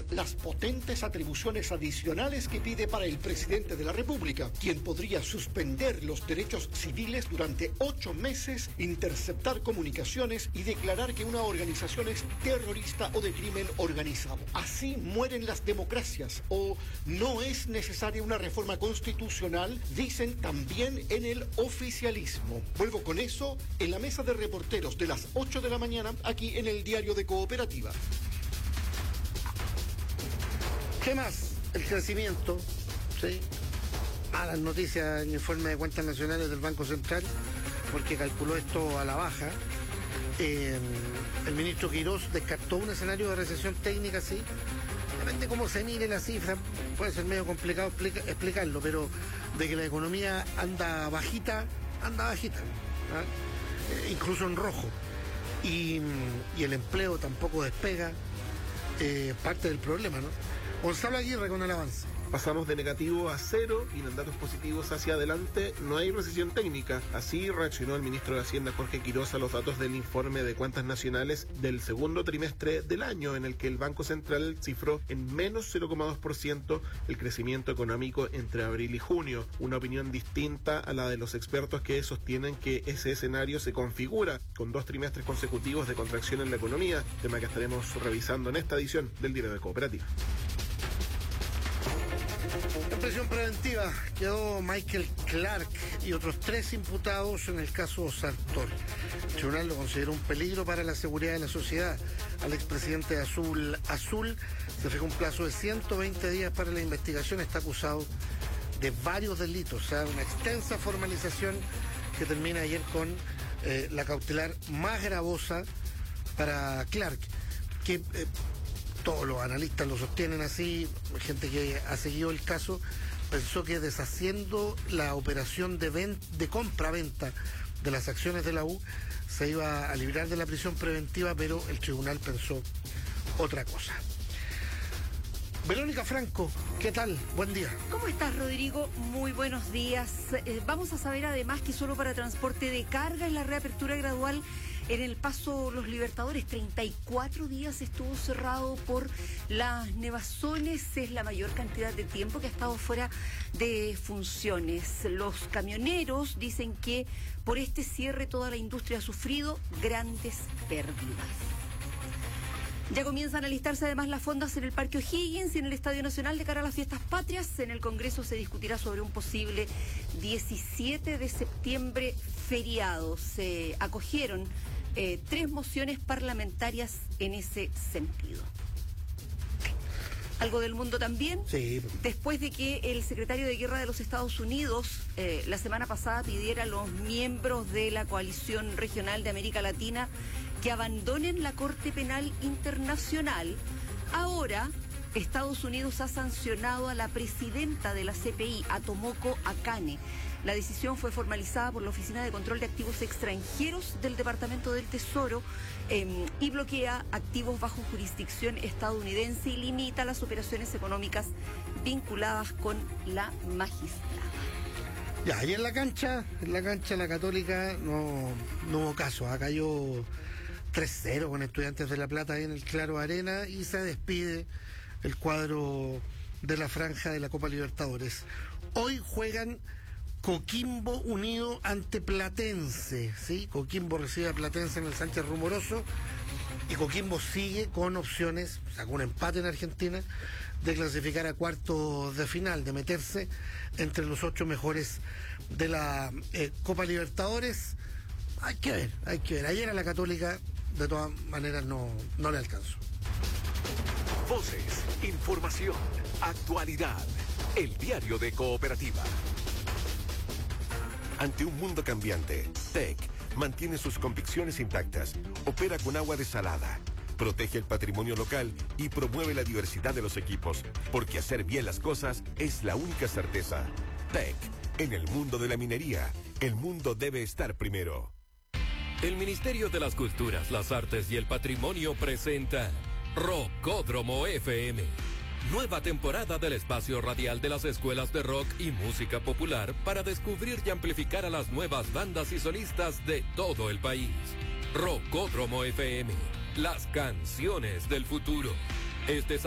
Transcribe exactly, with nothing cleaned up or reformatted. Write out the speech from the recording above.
las potentes atribuciones adicionales que pide para el presidente de la República, quien podría suspender los derechos civiles durante ocho meses, interceptar comunicaciones y declarar que una organización es terrorista o de crimen organizado. Así mueren las democracias, o no es necesaria una reforma constitucional, dicen también en el oficialismo. Vuelvo con eso en la mesa de reporteros de las ocho de la mañana, aquí en el Diario de Cooperativa. ¿Qué más? El crecimiento, ¿sí? Malas noticias en el informe de cuentas nacionales del Banco Central, porque calculó esto a la baja. Eh, el ministro Quirós descartó un escenario de recesión técnica, sí. Depende cómo se mire la cifra, puede ser medio complicado explica, explicarlo, pero de que la economía anda bajita, anda bajita, ¿ah? eh, incluso en rojo. Y, y el empleo tampoco despega, eh, parte del problema, ¿no? Gonzalo Aguirre con el avance. Pasamos de negativo a cero y en datos positivos hacia adelante no hay recesión técnica. Así reaccionó el ministro de Hacienda Jorge Quirós a los datos del informe de cuentas nacionales del segundo trimestre del año, en el que el Banco Central cifró en menos cero coma dos por ciento el crecimiento económico entre abril y junio. Una opinión distinta a la de los expertos que sostienen que ese escenario se configura con dos trimestres consecutivos de contracción en la economía, tema que estaremos revisando en esta edición del Diario de Cooperativa. En prisión preventiva quedó Michael Clark y otros tres imputados en el caso Sartor. El tribunal lo consideró un peligro para la seguridad de la sociedad. Al expresidente de Azul Azul se fijó un plazo de ciento veinte días para la investigación. Está acusado de varios delitos, o sea, una extensa formalización que termina ayer con eh, la cautelar más gravosa para Clark, que... Eh, todos los analistas lo sostienen así, gente que ha seguido el caso, pensó que deshaciendo la operación de, ven- de compra-venta de las acciones de la U, se iba a librar de la prisión preventiva, pero el tribunal pensó otra cosa. Verónica Franco, ¿qué tal? Buen día. ¿Cómo estás, Rodrigo? Muy buenos días. Eh, vamos a saber además que solo para transporte de carga es la reapertura gradual en el Paso Los Libertadores. treinta y cuatro días estuvo cerrado por las nevazones. Es la mayor cantidad de tiempo que ha estado fuera de funciones. Los camioneros dicen que por este cierre toda la industria ha sufrido grandes pérdidas. Ya comienzan a alistarse además las fondas en el Parque O'Higgins y en el Estadio Nacional de cara a las fiestas patrias. En el Congreso se discutirá sobre un posible diecisiete de septiembre feriado. Se acogieron eh, tres mociones parlamentarias en ese sentido. ¿Algo del mundo también? Sí. Después de que el secretario de Guerra de los Estados Unidos eh, la semana pasada pidiera a los miembros de la Coalición Regional de América Latina que abandonen la Corte Penal Internacional, ahora Estados Unidos ha sancionado a la presidenta de la C P I, a Tomoko Akane. La decisión fue formalizada por la Oficina de Control de Activos Extranjeros del Departamento del Tesoro eh, y bloquea activos bajo jurisdicción estadounidense y limita las operaciones económicas vinculadas con la magistrada. Ya, y en la cancha, en la cancha la Católica no, no hubo caso, ¿eh? Cayó tres cero con Estudiantes de La Plata ahí en el Claro Arena y se despide el cuadro de la franja de la Copa Libertadores. Hoy juegan Coquimbo Unido ante Platense, ¿sí? Coquimbo recibe a Platense en el Sánchez Rumoroso y Coquimbo sigue con opciones, sacó un empate en Argentina, de clasificar a cuartos de final, de meterse entre los ocho mejores de la eh, Copa Libertadores. Hay que ver, hay que ver. Ayer a la Católica, de todas maneras, no, no le alcanzó. Voces, información, actualidad. El Diario de Cooperativa. Ante un mundo cambiante, T E C mantiene sus convicciones intactas, opera con agua desalada, protege el patrimonio local y promueve la diversidad de los equipos, porque hacer bien las cosas es la única certeza. T E C, en el mundo de la minería, el mundo debe estar primero. El Ministerio de las Culturas, las Artes y el Patrimonio presenta Rockódromo F M. Nueva temporada del espacio radial de las escuelas de rock y música popular para descubrir y amplificar a las nuevas bandas y solistas de todo el país. Rockódromo F M, las canciones del futuro. Este sábado